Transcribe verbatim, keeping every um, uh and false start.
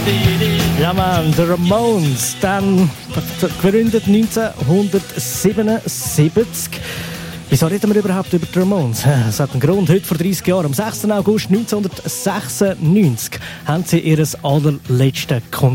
Ja man, The Ramones, dann gegründet neunzehnhundertsiebenundsiebzig. Wieso reden wir überhaupt über die Ramones? Es hat einen Grund. Heute vor dreißig Jahren, am sechsten August neunzehnhundertsechsundneunzig, haben sie ihr allerletztes Konzert